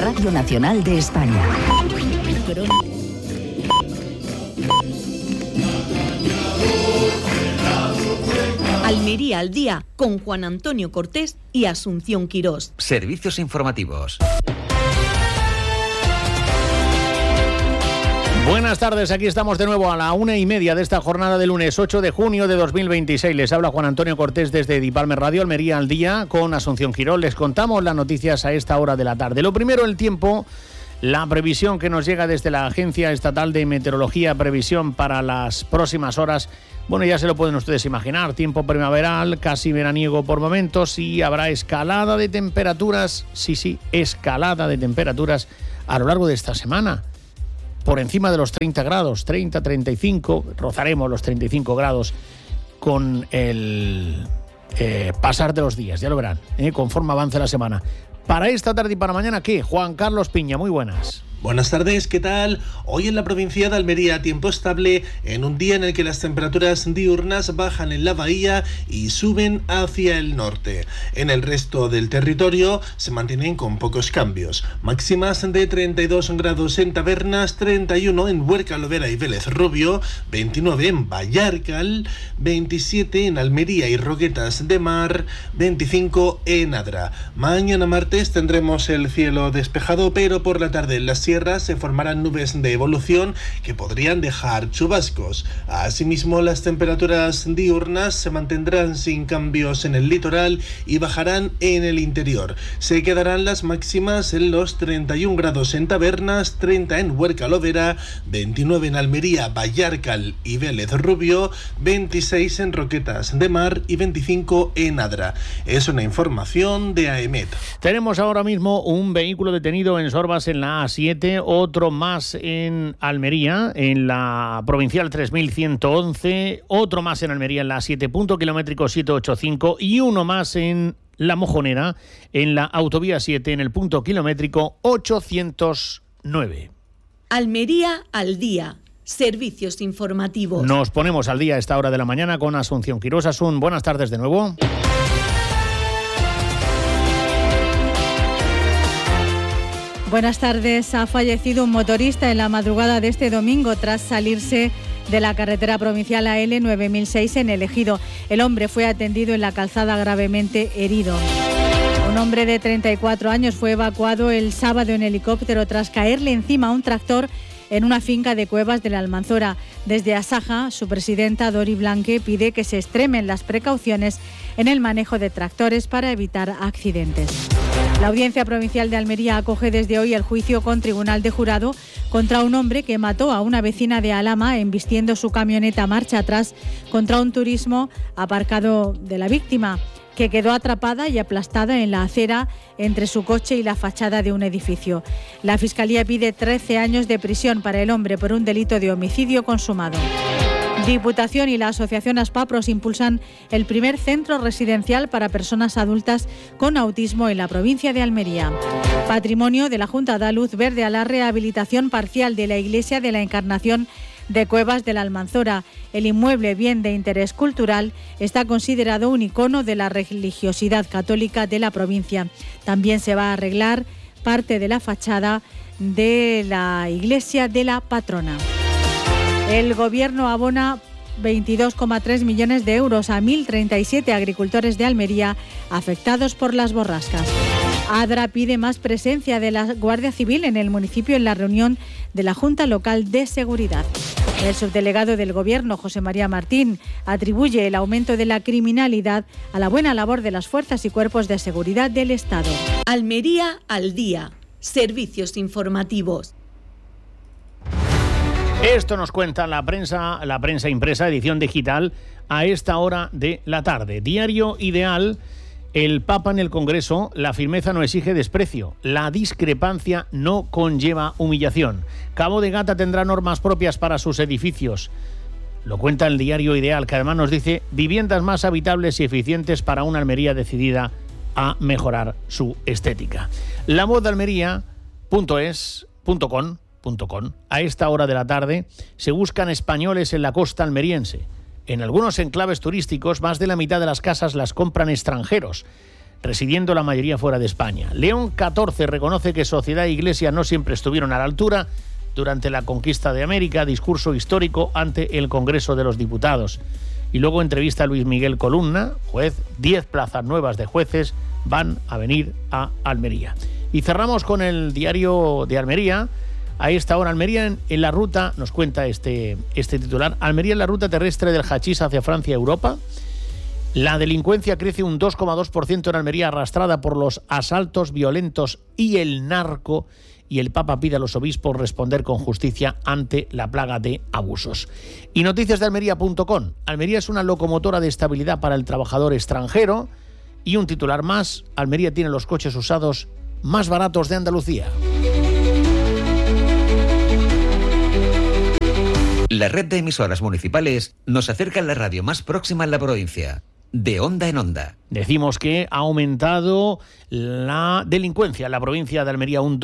Radio Nacional de España. Almería al día, con Juan Antonio Cortés y Asunción Quirós. Servicios informativos. Buenas tardes, aquí estamos de nuevo a la 1:30 de esta jornada de lunes 8 de junio de 2026. Les habla Juan Antonio Cortés desde Dipalme Radio, Almería al día, con Asunción Quirós. Les contamos las noticias a esta hora de la tarde. Lo primero, el tiempo, la previsión que nos llega desde la Agencia Estatal de Meteorología, previsión para las próximas horas. Bueno, ya se lo pueden ustedes imaginar, tiempo primaveral, casi veraniego por momentos, y habrá escalada de temperaturas, escalada de temperaturas a lo largo de esta semana. Por encima de los 30 grados, 30, 35, rozaremos los 35 grados con el pasar de los días, ya lo verán, conforme avance la semana. Para esta tarde y para mañana, ¿qué? Juan Carlos Piña, muy buenas. Buenas tardes, ¿qué tal? Hoy en la provincia de Almería, tiempo estable en un día en el que las temperaturas diurnas bajan en la bahía y suben hacia el norte. En el resto del territorio se mantienen con pocos cambios. Máximas de 32 grados en Tabernas, 31 en Huerca Lovera y Vélez Rubio, 29 en Vallarcal, 27 en Almería y Roquetas de Mar, 25 en Adra. Mañana martes tendremos el cielo despejado, pero por la tarde en las sierras se formarán nubes de evolución que podrían dejar chubascos. Asimismo, las temperaturas diurnas se mantendrán sin cambios en el litoral y bajarán en el interior. Se quedarán las máximas en los 31 grados en Tabernas, 30 en Huerca Lovera, 29 en Almería, Vallarcal y Vélez Rubio, 26 en Roquetas de Mar y 25 en Adra. Es una información de AEMET. Tenemos ahora mismo un vehículo detenido en Sorbas en la A7, otro más en Almería, en la provincial 3111, otro más en Almería en la 7, punto kilométrico 785 y uno más en La Mojonera, en la autovía 7, en el punto kilométrico 809. Almería al día. Servicios informativos. Nos ponemos al día a esta hora de la mañana con Asunción Quirós. Asun, buenas tardes de nuevo. Buenas tardes. Ha fallecido un motorista en la madrugada de este domingo tras salirse de la carretera provincial AL 9006 en El Ejido. El hombre fue atendido en la calzada gravemente herido. Un hombre de 34 años fue evacuado el sábado en helicóptero tras caerle encima a un tractor en una finca de Cuevas de la Almanzora. Desde Asaja, su presidenta Dori Blanque pide que se extremen las precauciones en el manejo de tractores para evitar accidentes. La Audiencia Provincial de Almería acoge desde hoy el juicio con tribunal de jurado contra un hombre que mató a una vecina de Alhama embistiendo su camioneta marcha atrás contra un turismo aparcado de la víctima, que quedó atrapada y aplastada en la acera entre su coche y la fachada de un edificio. La Fiscalía pide 13 años de prisión para el hombre por un delito de homicidio consumado. Diputación y la Asociación Aspapros impulsan el primer centro residencial para personas adultas con autismo en la provincia de Almería. Patrimonio de la Junta da luz verde a la rehabilitación parcial de la Iglesia de la Encarnación de Cuevas de la Almanzora. El inmueble, bien de interés cultural, está considerado un icono de la religiosidad católica de la provincia. También se va a arreglar parte de la fachada de la iglesia de la patrona. El Gobierno abona 22,3 millones de euros a 1.037 agricultores de Almería afectados por las borrascas. Adra pide más presencia de la Guardia Civil en el municipio en la reunión de la Junta Local de Seguridad. El subdelegado del Gobierno, José María Martín, atribuye el aumento de la criminalidad a la buena labor de las fuerzas y cuerpos de seguridad del Estado. Almería al día. Servicios informativos. Esto nos cuenta la prensa impresa, edición digital, a esta hora de la tarde. Diario Ideal. El Papa en el Congreso: la firmeza no exige desprecio, la discrepancia no conlleva humillación. Cabo de Gata tendrá normas propias para sus edificios. Lo cuenta el Diario Ideal, que además nos dice viviendas más habitables y eficientes para una Almería decidida a mejorar su estética. La Voz de Almería.es.com. A esta hora de la tarde se buscan españoles en la costa almeriense. En algunos enclaves turísticos, más de la mitad de las casas las compran extranjeros. residiendo la mayoría fuera de España. León XIV reconoce que sociedad e iglesia no siempre estuvieron a la altura durante la conquista de América, discurso histórico ante el Congreso de los Diputados. Y luego entrevista a Luis Miguel Columna, juez. 10 plazas nuevas de jueces van a venir a Almería. Y cerramos con el diario de Almería. A esta hora, Almería en la ruta, nos cuenta este titular, Almería en la ruta terrestre del hachís hacia Francia y Europa. La delincuencia crece un 2,2% en Almería, arrastrada por los asaltos violentos y el narco, y el Papa pide a los obispos responder con justicia ante la plaga de abusos. Y noticias de Almería.com. Almería es una locomotora de estabilidad para el trabajador extranjero. Y un titular más, Almería tiene los coches usados más baratos de Andalucía. La red de emisoras municipales nos acerca a la radio más próxima en la provincia, de onda en onda. Decimos que ha aumentado la delincuencia en la provincia de Almería un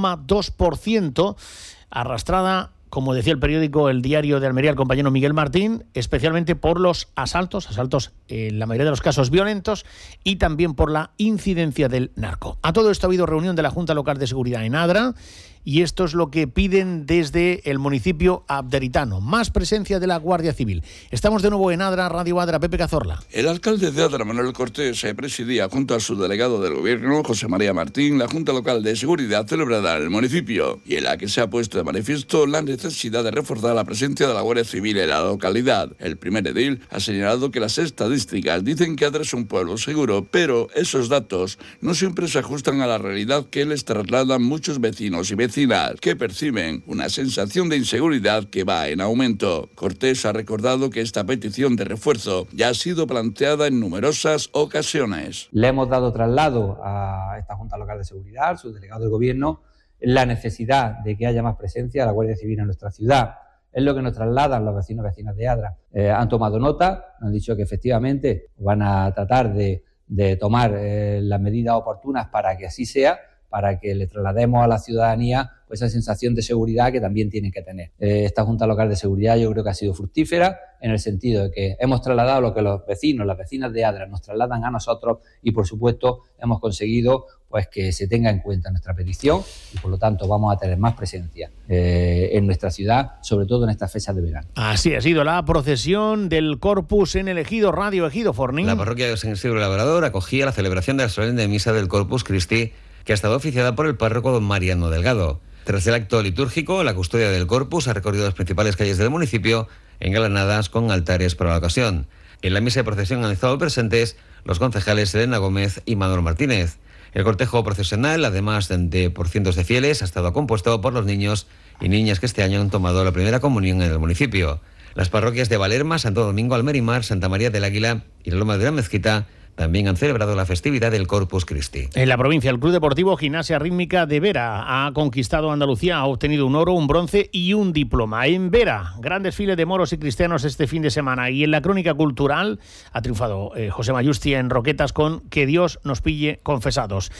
2,2%, arrastrada, como decía el periódico El Diario de Almería, el compañero Miguel Martín, especialmente por los asaltos en la mayoría de los casos violentos, y también por la incidencia del narco. A todo esto ha habido reunión de la Junta Local de Seguridad en Adra, y esto es lo que piden desde el municipio abderitano, más presencia de la Guardia Civil. Estamos de nuevo en Adra, Radio Adra, Pepe Cazorla. El alcalde de Adra, Manuel Cortés, presidía junto a su delegado del gobierno, José María Martín, la Junta Local de Seguridad celebrada en el municipio, y en la que se ha puesto de manifiesto la necesidad de reforzar la presencia de la Guardia Civil en la localidad. El primer edil ha señalado que las estadísticas dicen que Adra es un pueblo seguro, pero esos datos no siempre se ajustan a la realidad que les trasladan muchos vecinos y vecinas que perciben una sensación de inseguridad que va en aumento. Cortés ha recordado que esta petición de refuerzo ya ha sido planteada en numerosas ocasiones. Le hemos dado traslado a esta Junta Local de Seguridad, su delegado del gobierno, la necesidad de que haya más presencia de la Guardia Civil en nuestra ciudad. Es lo que nos trasladan los vecinos y vecinas de Adra. Han tomado nota, nos han dicho que efectivamente van a tratar de tomar las medidas oportunas para que así sea, para que le traslademos a la ciudadanía pues esa sensación de seguridad que también tienen que tener. Esta Junta Local de Seguridad yo creo que ha sido fructífera en el sentido de que hemos trasladado lo que los vecinos, las vecinas de Adra nos trasladan a nosotros y por supuesto hemos conseguido pues que se tenga en cuenta nuestra petición y por lo tanto vamos a tener más presencia en nuestra ciudad, sobre todo en estas fechas de verano. Así ha sido la procesión del Corpus en el Ejido, Radio Ejido, Fornín. La parroquia de San Isidro Labrador acogía la celebración de la solemne misa del Corpus Christi, que ha estado oficiada por el párroco don Mariano Delgado. Tras el acto litúrgico, la custodia del Corpus ha recorrido las principales calles del municipio, engalanadas con altares para la ocasión. En la misa de procesión han estado presentes los concejales Elena Gómez y Manuel Martínez. El cortejo procesional, además de por cientos de fieles, ha estado compuesto por los niños y niñas que este año han tomado la primera comunión en el municipio. Las parroquias de Valerma, Santo Domingo, Almerimar, Santa María del Águila y la Loma de la Mezquita también han celebrado la festividad del Corpus Christi. En la provincia, el Club Deportivo Gimnasia Rítmica de Vera ha conquistado Andalucía, ha obtenido un oro, un bronce y un diploma. En Vera, gran desfile de moros y cristianos este fin de semana. Y en la crónica cultural ha triunfado José Mayustia en Roquetas con Que Dios nos pille confesados.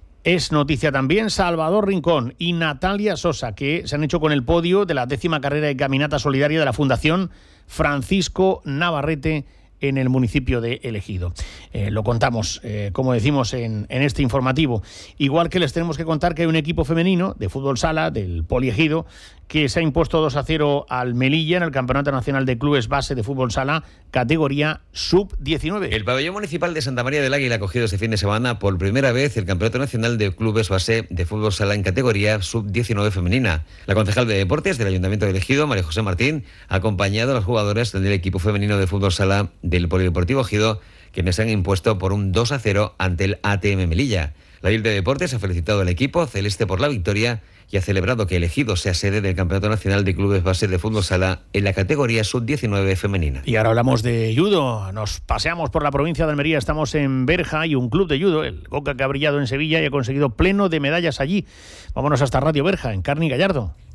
Es noticia también Salvador Rincón y Natalia Sosa, que se han hecho con el podio de la 10ª carrera de caminata solidaria de la Fundación Francisco Navarrete en el municipio de El Ejido. Lo contamos, como decimos, en este informativo. Igual que les tenemos que contar que hay un equipo femenino de fútbol sala del Poliejido que se ha impuesto 2-0 al Melilla en el Campeonato Nacional de Clubes Base de Fútbol Sala, categoría Sub-19. El pabellón municipal de Santa María del Águila ha acogido este fin de semana por primera vez el Campeonato Nacional de Clubes Base de Fútbol Sala en categoría Sub-19 femenina. La concejal de Deportes del Ayuntamiento de El Ejido, María José Martín, ha acompañado a los jugadores del equipo femenino de fútbol sala del Polideportivo Ejido, quienes se han impuesto por un 2-0 ante el ATM Melilla. La DIL de Deportes ha felicitado al equipo celeste por la victoria y ha celebrado que El Ejido sea sede del Campeonato Nacional de Clubes Base de Fútbol Sala en la categoría Sub-19 femenina. Y ahora hablamos de judo. Nos paseamos por la provincia de Almería. Estamos en Berja y un club de judo, el Goca, que ha brillado en Sevilla y ha conseguido pleno de medallas allí. Vámonos hasta Radio Berja, en Carni Gallardo.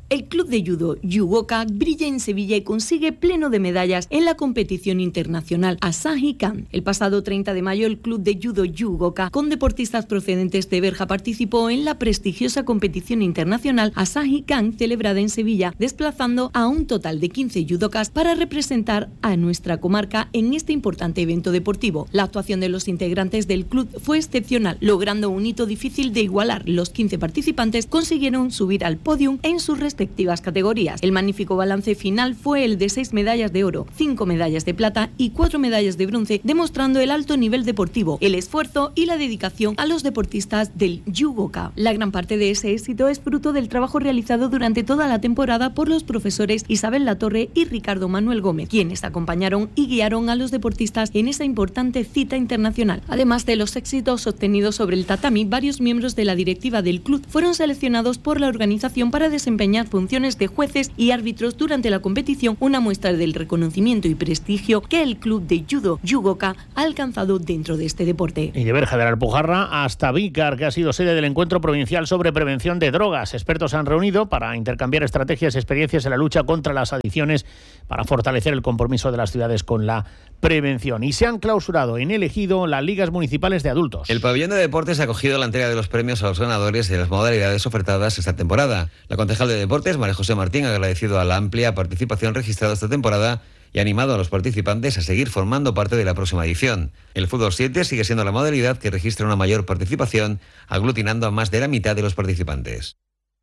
El club de judo Yugoka brilla en Sevilla y consigue pleno de medallas en la competición internacional Asahi Kan. El pasado 30 de mayo el club de judo Yugoka, con deportistas procedentes de Berja, participó en la prestigiosa competición internacional Asahi Kan celebrada en Sevilla, desplazando a un total de 15 judokas para representar a nuestra comarca en este importante evento deportivo. La actuación de los integrantes del club fue excepcional, logrando un hito difícil de igualar. Los 15 participantes consiguieron subir al podium en sus respectivas categorías. El magnífico balance final fue el de 6 medallas de oro, 5 medallas de plata y 4 medallas de bronce, demostrando el alto nivel deportivo, el esfuerzo y la dedicación a los deportistas del Yugoka. La gran parte de ese éxito es fruto del trabajo realizado durante toda la temporada por los profesores Isabel Latorre y Ricardo Manuel Gómez, quienes acompañaron y guiaron a los deportistas en esa importante cita internacional. Además de los éxitos obtenidos sobre el tatami, varios miembros de la directiva del club fueron seleccionados por la organización para desempeñar funciones de jueces y árbitros durante la competición, una muestra del reconocimiento y prestigio que el club de judo Yugoka ha alcanzado dentro de este deporte. Y de Berja de la Alpujarra hasta Vícar, que ha sido sede del encuentro provincial sobre prevención de drogas. Expertos se han reunido para intercambiar estrategias y experiencias en la lucha contra las adicciones, para fortalecer el compromiso de las ciudades con la prevención. Y se han clausurado en el Ejido las ligas municipales de adultos. El pabellón de deportes ha acogido la entrega de los premios a los ganadores de las modalidades ofertadas esta temporada. La concejal de deportes, María José Martín, ha agradecido a la amplia participación registrada esta temporada y ha animado a los participantes a seguir formando parte de la próxima edición. El fútbol 7 sigue siendo la modalidad que registra una mayor participación, aglutinando a más de la mitad de los participantes.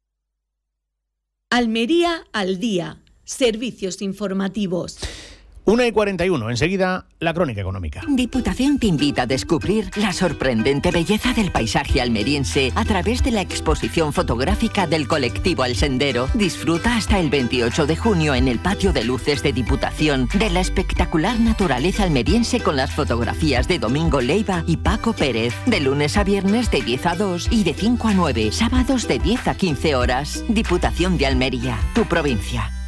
Almería al día. Servicios informativos. 1:41, enseguida la crónica económica. Diputación te invita a descubrir la sorprendente belleza del paisaje almeriense a través de la exposición fotográfica del colectivo El Sendero. Disfruta hasta el 28 de junio en el patio de luces de Diputación de la espectacular naturaleza almeriense con las fotografías de Domingo Leiva y Paco Pérez. De lunes a viernes de 10 a 2 y de 5 a 9, sábados de 10 a 15 horas. Diputación de Almería, tu provincia.